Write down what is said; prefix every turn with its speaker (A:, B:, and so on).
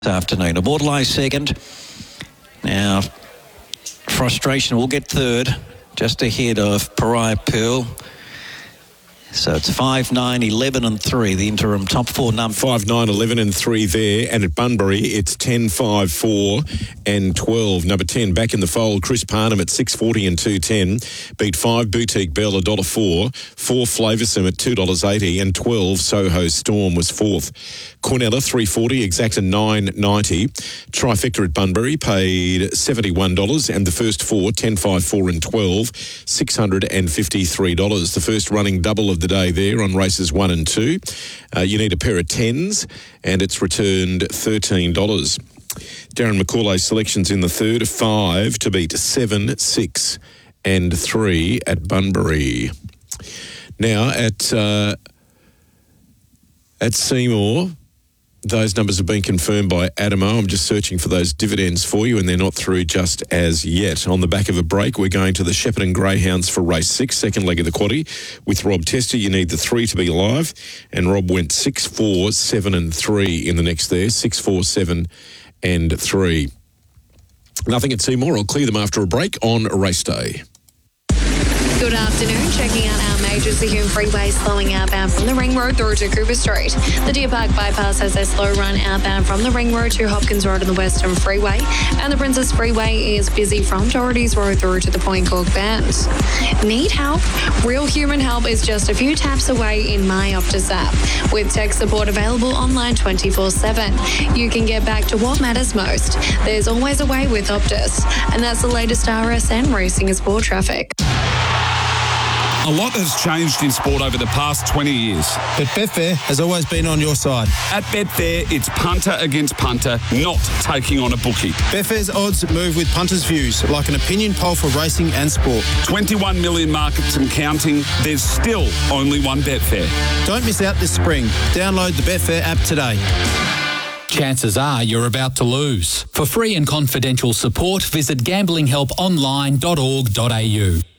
A: Afternoon. A Waterloo second. Now, Frustration will get third, just ahead of Pariah Pearl. So it's 5, 9, 11 and 3, the interim top four number.
B: 5, 9, 11 and 3 there. And at Bunbury, it's 10, 5, 4 and 12. Number 10 back in the fold, Chris Parnham at 6.40 and 2.10. Beat 5, Boutique Bell, $1.04. 4, Flavoursome at $2.80. And 12, Soho Storm was fourth. Cornella, 3.40, Exacta 9.90. Trifecta at Bunbury paid $71. And the first four, 10, 5, 4 and 12, $653. The first running double of the day there on races 1 and 2. You need a pair of 10s, and it's returned $13. Darren McCauley's selections in the third, 5 to beat 7, 6 and 3 at Bunbury. Now at Seymour, those numbers have been confirmed by Adamo. I'm just searching for those dividends for you, and they're not through just as yet. On the back of a break, we're going to the Shepparton Greyhounds for race 6, second leg of the quaddie. With Rob Tester, you need the 3 to be live, and Rob went 6, 4, 7 and 3 in the next there, 6, 4, 7 and 3. Nothing at Seymour. I'll clear them after a break on race day.
C: Good afternoon. Checking out our major Hume Freeway slowing outbound from the Ring Road through to Cooper Street. The Deer Park Bypass has a slow run outbound from the Ring Road to Hopkins Road on the Western Freeway. And the Princess Freeway is busy from Doherty's Road through to the Point Cook Bend. Need help? Real human help is just a few taps away in My Optus app. With tech support available online 24/7. You can get back to what matters most. There's always a way with Optus. And that's the latest RSN racing and sport traffic.
D: A lot has changed in sport over the past 20 years.
E: But Betfair has always been on your side.
D: At Betfair, it's punter against punter, not taking on a bookie.
E: Betfair's odds move with punters' views, like an opinion poll for racing and sport.
D: 21 million markets and counting. There's still only one Betfair.
E: Don't miss out this spring. Download the Betfair app today.
F: Chances are you're about to lose. For free and confidential support, visit gamblinghelponline.org.au.